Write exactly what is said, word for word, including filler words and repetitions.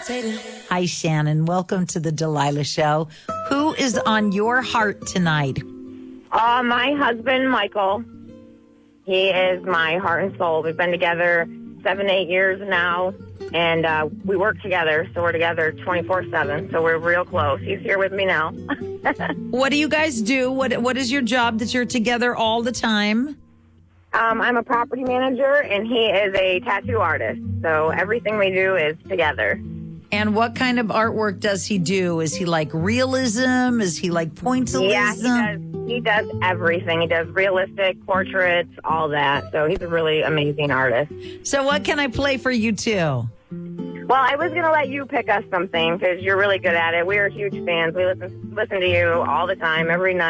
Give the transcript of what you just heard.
Hi, Shannon. Welcome to the Delilah Show. Who is on your heart tonight? Uh, my husband, Michael. He is my heart and soul. We've been together seven, eight years now, and uh, we work together, so we're together twenty-four seven, so we're real close. He's here with me now. What do you guys do? What What is your job that you're together all the time? Um, I'm a property manager, and he is a tattoo artist, so everything we do is together. And what kind of artwork does he do? Is he like realism? Is he like pointillism? Yeah, he does. He does everything. He does realistic portraits, all that. So he's a really amazing artist. So what can I play for you two? Well, I was going to let you pick us something because you're really good at it. We are huge fans. We listen listen to you all the time, every night.